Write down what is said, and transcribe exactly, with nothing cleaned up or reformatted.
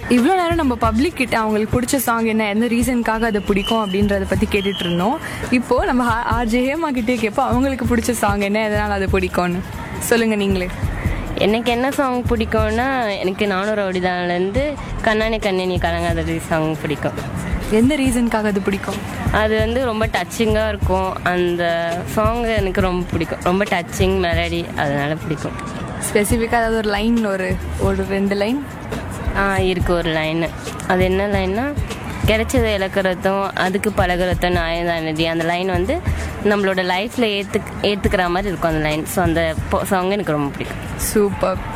இவ்வளோ நேரம் நம்ம பப்ளிக் கிட்ட அவங்களுக்கு பிடிச்ச சாங் என்ன, எந்த ரீசனுக்காக அதை பிடிக்கும் அப்படின்றத பற்றி கேட்டுட்டு இருந்தோம். இப்போது நம்ம ஆர்ஜே ஹேமா கிட்டே கேட்போம் அவங்களுக்கு பிடிச்ச சாங் என்ன, எதனால் அது பிடிக்கும்னு சொல்லுங்கள் நீங்களே. எனக்கு என்ன சாங் பிடிக்கும்னா எனக்கு நானூறு அப்படிதான்லேருந்து கண்ணானி கண்ணனி கலங்காதடி சாங் பிடிக்கும். எந்த ரீசனுக்காக அது பிடிக்கும்? அது வந்து ரொம்ப டச்சிங்காக இருக்கும். அந்த சாங் எனக்கு ரொம்ப பிடிக்கும். ரொம்ப டச்சிங் மெலடி, அதனால பிடிக்கும். ஸ்பெசிஃபிக்காக ஏதாவது ஒரு லைன், ஒரு ஒரு ரெண்டு லைன் ஆ இருக்குது ஒரு லைனு. அது என்ன லைன்னா, கிடைச்சதை இழக்கிறதும் அதுக்கு பழகிறதும் நியாயம் தானடி. அந்த லைன் வந்து நம்மளோட லைஃப்பில் ஏற்று ஏற்றுக்கிற மாதிரி இருக்கும் அந்த லைன். ஸோ அந்த சாங் எனக்கு ரொம்ப பிடிக்கும். சூப்பர்.